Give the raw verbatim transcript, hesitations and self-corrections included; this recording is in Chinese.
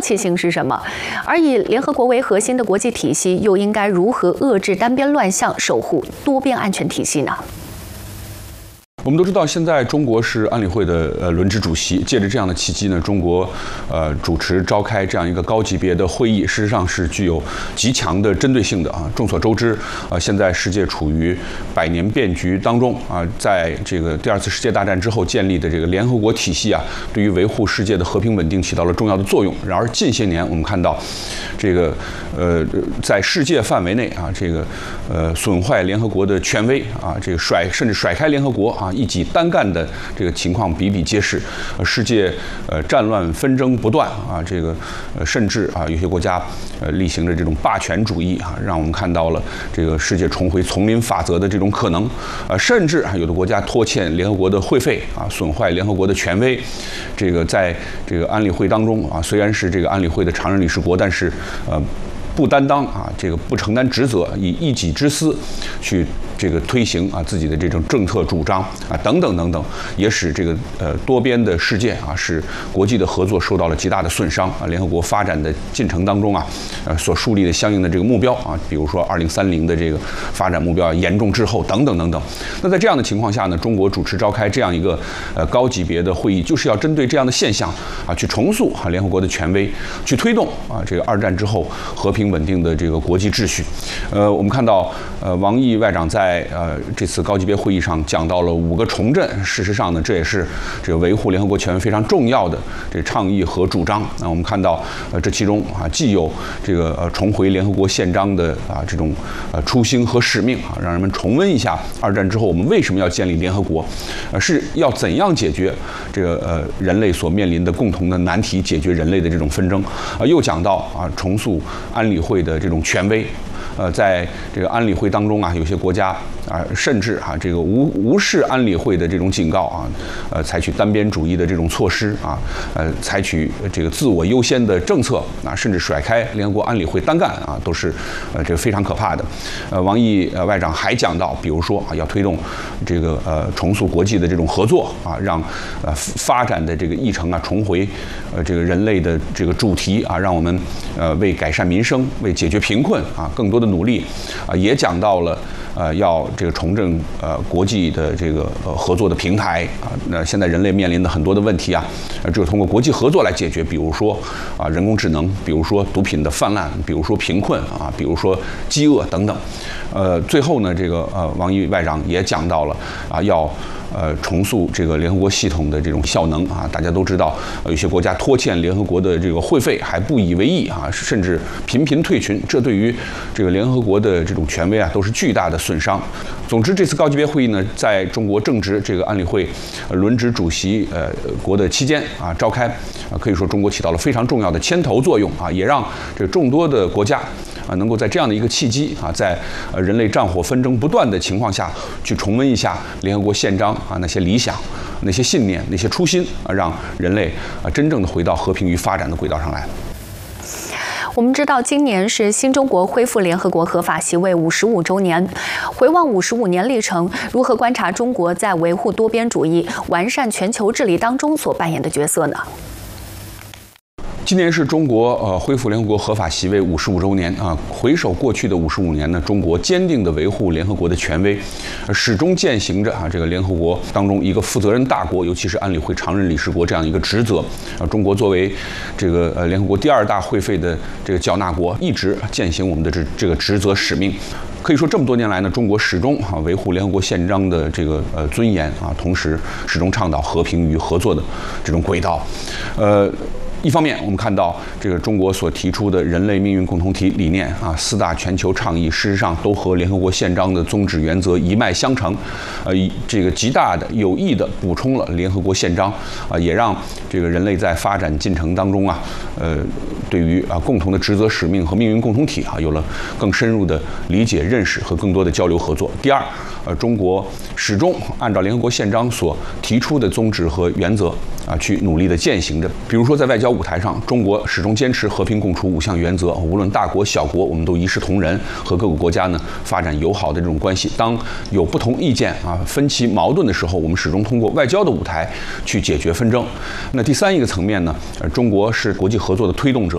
切性是什么？而以联合国为核心的国际体系又应该如何遏制单边乱象，守护多边安全体系呢？ 我们都知道，现在中国是安理会的呃轮值主席，借着这样的契机呢，中国呃主持召开这样一个高级别的会议，事实上是具有极强的针对性的啊。众所周知，呃，现在世界处于百年变局当中啊，在这个第二次世界大战之后建立的这个联合国体系啊，对于维护世界的和平稳定起到了重要的作用。然而近些年我们看到，这个呃在世界范围内啊，这个呃损坏联合国的权威啊，这个甩甚至甩开联合国啊。一己单干的这个情况比比皆是，呃，世界呃战乱纷争不断啊，这个呃甚至啊有些国家呃例行着这种霸权主义啊，让我们看到了这个世界重回丛林法则的这种可能，呃，甚至啊有的国家拖欠联合国的会费啊，损坏联合国的权威，这个在这个安理会当中啊，虽然是这个安理会的常任理事国，但是呃。不担当啊，这个不承担职责，以一己之私去这个推行啊自己的这种政策主张啊等等等等，也使这个呃多边的世界啊，使国际的合作受到了极大的损伤啊。联合国发展的进程当中啊，呃所树立的相应的这个目标啊，比如说二零三零的这个发展目标严重滞后等等等等。那在这样的情况下呢，中国主持召开这样一个呃高级别的会议，就是要针对这样的现象啊，去重塑啊联合国的权威，去推动啊这个二战之后和平稳定的这个国际秩序。呃，我们看到，呃，王毅外长在呃这次高级别会议上讲到了五个重振。事实上呢，这也是这个维护联合国权威非常重要的这倡议和主张。那我们看到，呃，这其中啊，既有这个呃重回联合国宪章的啊这种呃初心和使命啊，让人们重温一下二战之后我们为什么要建立联合国，呃，是要怎样解决这个呃人类所面临的共同的难题，解决人类的这种纷争。啊，又讲到啊，重塑安理会的这种权威。呃，在这个安理会当中啊，有些国家啊，甚至啊，这个无无视安理会的这种警告啊，呃，采取单边主义的这种措施啊，呃，采取这个自我优先的政策啊，甚至甩开联合国安理会单干啊，都是呃这个非常可怕的。呃，王毅呃外长还讲到，比如说啊，要推动这个呃重塑国际的这种合作啊，让呃发展的这个议程啊重回呃这个人类的这个主题啊，让我们呃为改善民生、为解决贫困啊更多的努力啊，也讲到了呃要这个重振呃国际的这个呃合作的平台啊。那现在人类面临的很多的问题啊，呃只有通过国际合作来解决，比如说啊人工智能，比如说毒品的泛滥，比如说贫困啊，比如说饥饿等等。呃，最后呢，这个呃王毅外长也讲到了啊要。呃，重塑这个联合国系统的这种效能啊，大家都知道，呃、有些国家拖欠联合国的这个会费还不以为意啊，甚至频频退群，这对于这个联合国的这种权威啊，都是巨大的损伤。总之，这次高级别会议呢，在中国正值这个安理会呃轮值主席呃国的期间啊召开，啊，可以说中国起到了非常重要的牵头作用啊，也让这众多的国家。啊，能够在这样的一个契机啊，在呃人类战火纷争不断的情况下去重温一下联合国宪章啊那些理想、那些信念、那些初心啊，让人类啊真正的回到和平与发展的轨道上来。 我们知道，今年是新中国恢复联合国合法席位五十五周年。回望五十五年历程，如何观察中国在维护多边主义、完善全球治理当中所扮演的角色呢？ 今年是中国呃恢复联合国合法席位五十五周年啊。回首过去的五十五年呢，中国坚定地维护联合国的权威，始终践行着啊这个联合国当中一个负责任大国，尤其是安理会常任理事国这样一个职责。啊，中国作为这个呃联合国第二大会费的这个缴纳国，一直践行我们的这这个职责使命。可以说，这么多年来呢，中国始终啊维护联合国宪章的这个呃尊严啊，同时始终倡导和平与合作的这种轨道，呃。一方面，我们看到这个中国所提出的人类命运共同体理念啊，四大全球倡议，事实上都和联合国宪章的宗旨原则一脉相承，呃，这个极大的有益的补充了联合国宪章啊，也让这个人类在发展进程当中啊，呃，对于啊共同的职责使命和命运共同体啊，有了更深入的理解、认识和更多的交流合作。第二，呃，中国始终按照联合国宪章所提出的宗旨和原则啊，去努力的践行着。比如说，在外交舞台上，中国始终坚持和平共处五项原则，无论大国小国，我们都一视同仁，和各个国家呢发展友好的这种关系。当有不同意见啊、分歧矛盾的时候，我们始终通过外交的舞台去解决纷争。那第三一个层面呢，呃，中国是国际合作的推动者。